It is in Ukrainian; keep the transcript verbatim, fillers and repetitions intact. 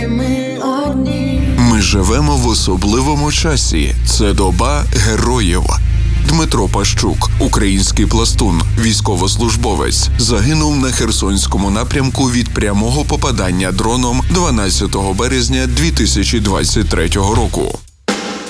Ми одні. Ми живемо в особливому часі. Це доба героїв. Дмитро Пащук, український пластун, військовослужбовець, загинув на Херсонському напрямку від прямого попадання дроном дванадцятого березня дві тисячі двадцять третього року.